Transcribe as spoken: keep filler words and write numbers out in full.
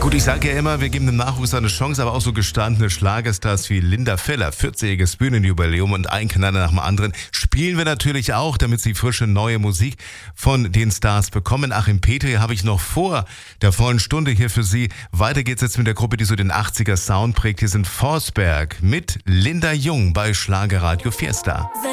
Gut, ich sage ja immer, wir geben dem Nachwuchs eine Chance, aber auch so gestandene Schlagerstars wie Linda Feller, vierzigjähriges Bühnenjubiläum und ein Knaller nach dem anderen, spielen wir natürlich auch, damit sie frische neue Musik von den Stars bekommen. Achim Petri habe ich noch vor der vollen Stunde hier für Sie. Weiter geht's jetzt mit der Gruppe, die so den achtziger Sound prägt. Hier sind Forsberg mit Linda Jung bei Schlagerradio Fiesta.